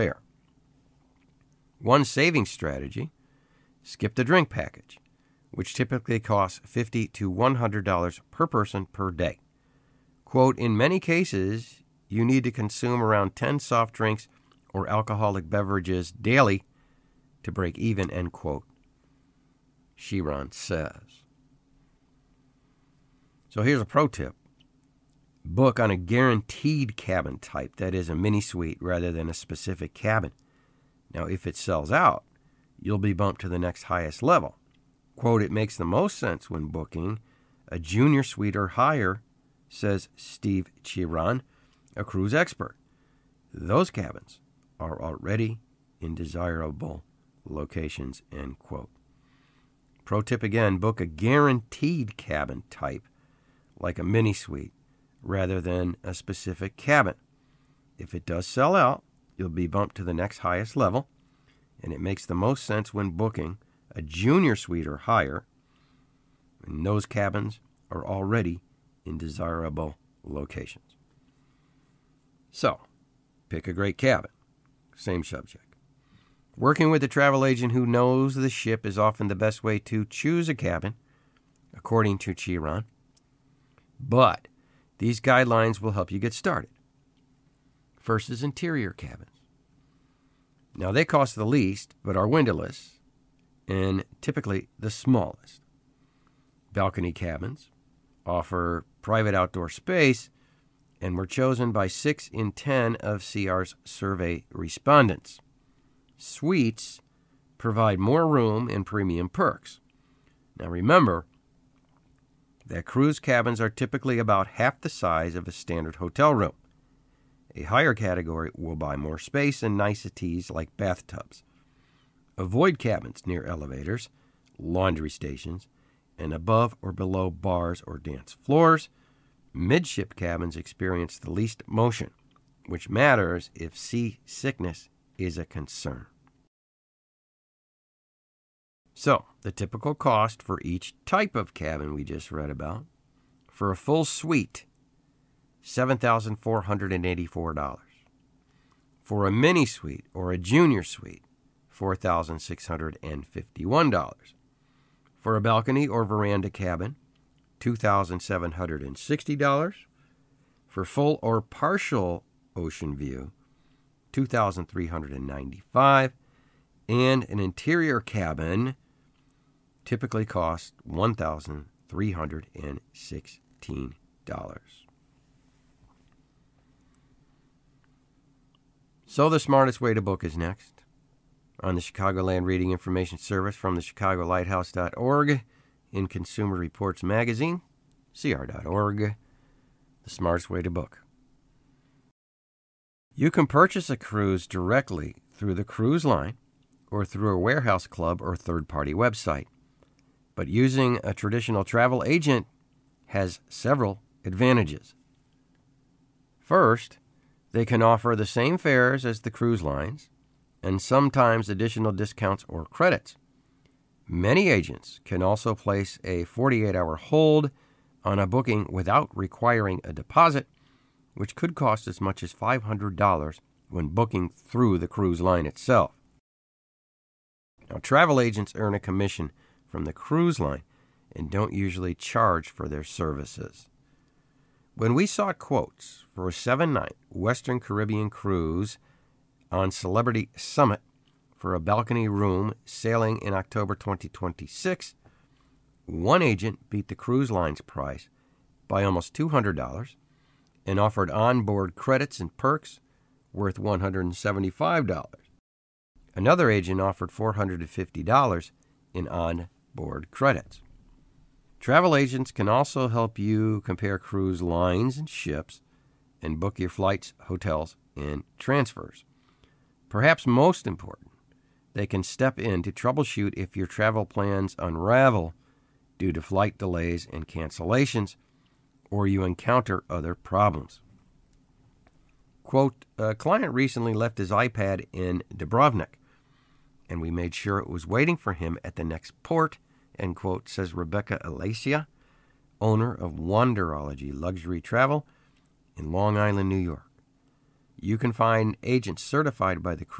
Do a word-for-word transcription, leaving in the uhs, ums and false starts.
fare. One saving strategy, skip the drink package, which typically costs fifty to one hundred dollars per person per day. Quote, in many cases, you need to consume around ten soft drinks or alcoholic beverages daily to break even, end quote, Chiron says. So here's a pro tip. Book on a guaranteed cabin type, that is a mini suite rather than a specific cabin. Now, if it sells out, you'll be bumped to the next highest level. Quote, it makes the most sense when booking a junior suite or higher, says Steve Chiron, a cruise expert. Those cabins are already in desirable locations, end quote. Pro tip again, book a guaranteed cabin type, like a mini suite, rather than a specific cabin. If it does sell out, you'll be bumped to the next highest level, and it makes the most sense when booking a junior suite or higher, and those cabins are already in desirable locations. So, pick a great cabin. Same subject. Working with a travel agent who knows the ship is often the best way to choose a cabin, according to Chiron. But these guidelines will help you get started. First is interior cabins. Now, they cost the least, but are windowless, and typically the smallest. Balcony cabins offer private outdoor space and were chosen by six in ten of C R's survey respondents. Suites provide more room and premium perks. Now, remember that cruise cabins are typically about half the size of a standard hotel room. A higher category will buy more space and niceties like bathtubs. Avoid cabins near elevators, laundry stations, and above or below bars or dance floors. Midship cabins experience the least motion, which matters if seasickness is a concern. So, the typical cost for each type of cabin we just read about. For a full suite, seven thousand four hundred eighty-four dollars. For a mini suite or a junior suite, four thousand six hundred fifty-one dollars. For a balcony or veranda cabin, two thousand seven hundred sixty dollars. For full or partial ocean view, two thousand three hundred ninety-five dollars. And an interior cabin typically costs one thousand three hundred sixteen dollars. So the smartest way to book is next. On the Chicagoland Reading Information Service from the Chicago Lighthouse dot org, in Consumer Reports Magazine, C R dot org, the smartest way to book. You can purchase a cruise directly through the cruise line or through a warehouse club or third-party website. But using a traditional travel agent has several advantages. First, they can offer the same fares as the cruise lines and sometimes additional discounts or credits. Many agents can also place a forty-eight hour hold on a booking without requiring a deposit, which could cost as much as five hundred dollars when booking through the cruise line itself. Now, travel agents earn a commission from the cruise line and don't usually charge for their services. When we sought quotes for a seven-night Western Caribbean cruise on Celebrity Summit for a balcony room sailing in October twenty twenty-six, one agent beat the cruise line's price by almost two hundred dollars and offered onboard credits and perks worth one hundred seventy-five dollars. Another agent offered four hundred fifty dollars in on-board credits. Travel agents can also help you compare cruise lines and ships and book your flights, hotels, and transfers. Perhaps most important, they can step in to troubleshoot if your travel plans unravel due to flight delays and cancellations, or you encounter other problems. Quote, a client recently left his iPad in Dubrovnik, and we made sure it was waiting for him at the next port, end quote, says Rebecca Alacia, owner of Wanderology Luxury Travel in Long Island, New York. You can find agents certified by the